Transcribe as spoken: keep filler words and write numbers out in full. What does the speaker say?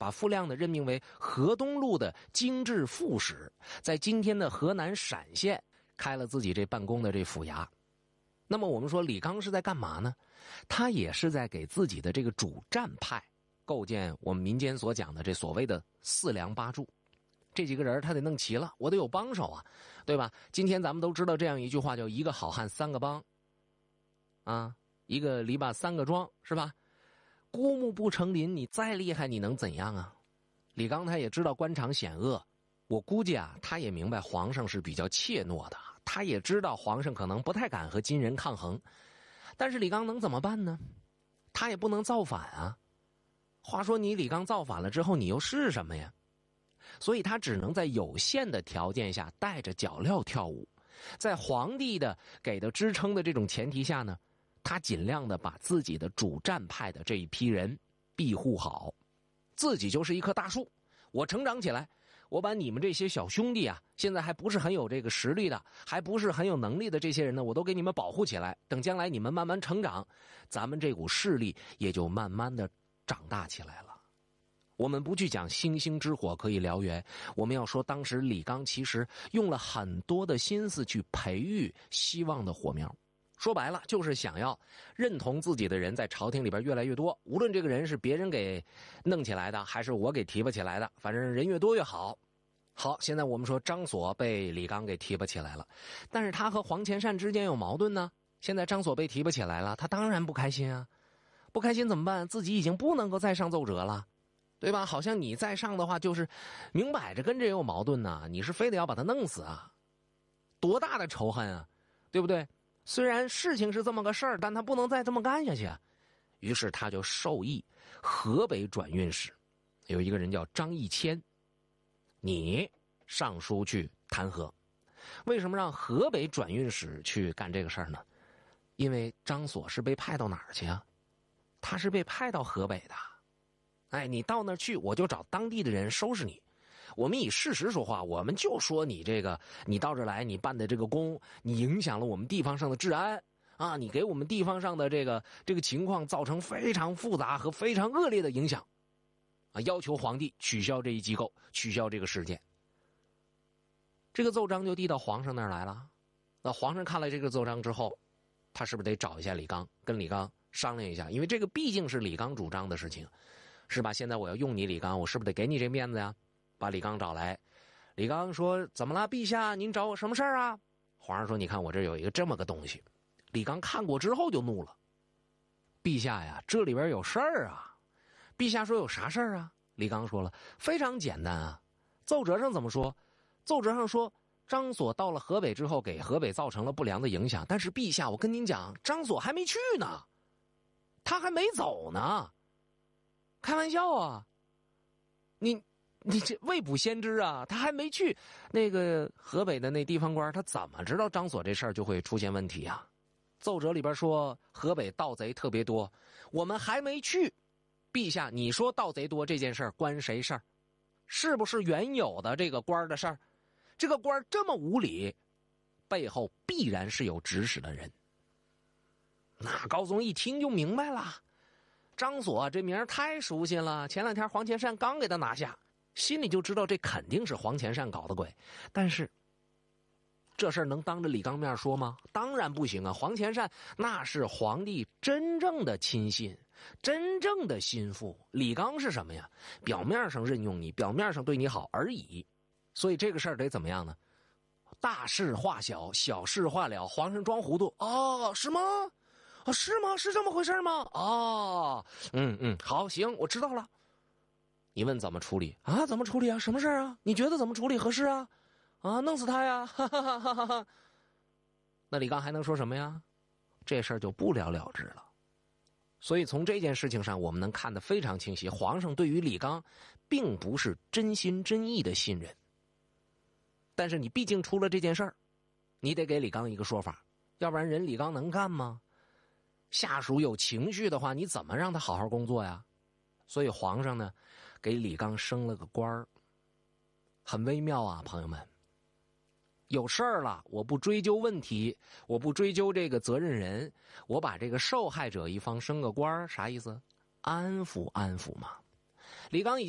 把傅亮呢任命为河东路的经治副使，在今天的河南陕县开了自己这办公的这府衙。那么我们说李纲是在干嘛呢？他也是在给自己的这个主战派构建我们民间所讲的这所谓的四梁八柱。这几个人他得弄齐了，我得有帮手啊，对吧？今天咱们都知道这样一句话，叫一个好汉三个帮啊，一个篱笆三个桩，是吧？孤木不成林，你再厉害你能怎样啊？李纲他也知道官场险恶，我估计啊，他也明白皇上是比较怯懦的，他也知道皇上可能不太敢和金人抗衡，但是李纲能怎么办呢？他也不能造反啊。话说你李纲造反了之后，你又是什么呀？所以他只能在有限的条件下带着脚镣跳舞，在皇帝的给的支撑的这种前提下呢，他尽量的把自己的主战派的这一批人庇护好，自己就是一棵大树，我成长起来，我把你们这些小兄弟啊，现在还不是很有这个实力的，还不是很有能力的这些人呢，我都给你们保护起来，等将来你们慢慢成长，咱们这股势力也就慢慢的长大起来了。我们不去讲星星之火可以燎原，我们要说当时李纲其实用了很多的心思去培育希望的火苗，说白了就是想要认同自己的人在朝廷里边越来越多，无论这个人是别人给弄起来的还是我给提拔起来的，反正人越多越好。好，现在我们说张所被李纲给提拔起来了，但是他和黄潜善之间有矛盾呢。现在张所被提拔起来了，他当然不开心啊，不开心怎么办？自己已经不能够再上奏折了，对吧？好像你再上的话就是明摆着跟这有矛盾呢，你是非得要把他弄死啊，多大的仇恨啊，对不对？虽然事情是这么个事儿，但他不能再这么干下去啊。于是他就授意河北转运使有一个人叫张义谦，你上书去弹劾。为什么让河北转运使去干这个事儿呢？因为张所是被派到哪儿去啊？他是被派到河北的。哎，你到那儿去，我就找当地的人收拾你。我们以事实说话，我们就说你这个，你到这儿来，你办的这个工，你影响了我们地方上的治安啊，你给我们地方上的这个这个情况造成非常复杂和非常恶劣的影响啊，要求皇帝取消这一机构，取消这个事件。这个奏章就递到皇上那儿来了。那皇上看了这个奏章之后，他是不是得找一下李纲，跟李纲商量一下？因为这个毕竟是李纲主张的事情，是吧？现在我要用你李纲，我是不是得给你这面子呀？把李纲找来，李纲说：“怎么了，陛下？您找我什么事儿啊？”皇上说：“你看我这有一个这么个东西。”李纲看过之后就怒了：“陛下呀，这里边有事儿啊！”陛下说：“有啥事儿啊？”李纲说了：“非常简单啊，奏折上怎么说？奏折上说张所到了河北之后，给河北造成了不良的影响。但是陛下，我跟您讲，张所还没去呢，他还没走呢。开玩笑啊！你。”你这未卜先知啊，他还没去那个河北的那地方官，他怎么知道张所这事儿就会出现问题啊？奏折里边说河北盗贼特别多，我们还没去。陛下，你说盗贼多这件事儿关谁事儿？是不是原有的这个官的事儿？这个官这么无理，背后必然是有指使的人。那高宗一听就明白了，张所这名太熟悉了，前两天黄潜善刚给他拿下，心里就知道这肯定是黄潜善搞的鬼。但是这事儿能当着李纲面说吗？当然不行啊！黄潜善那是皇帝真正的亲信，真正的心腹。李纲是什么呀？表面上任用你，表面上对你好而已。所以这个事儿得怎么样呢？大事化小，小事化了，皇上装糊涂。哦，是吗？哦，是吗？是这么回事吗？哦，嗯嗯，好，行，我知道了。你问怎么处理啊？怎么处理啊？什么事啊？你觉得怎么处理合适啊？啊，弄死他呀！哈哈哈哈哈。那李纲还能说什么呀？这事儿就不了了之了。所以从这件事情上，我们能看得非常清晰，皇上对于李纲并不是真心真意的信任。但是你毕竟出了这件事儿，你得给李纲一个说法，要不然人李纲能干吗？下属有情绪的话，你怎么让他好好工作呀？所以皇上呢，给李纲升了个官儿，很微妙啊，朋友们。有事儿了，我不追究问题，我不追究这个责任人，我把这个受害者一方升个官儿，啥意思？安抚安抚嘛。李纲已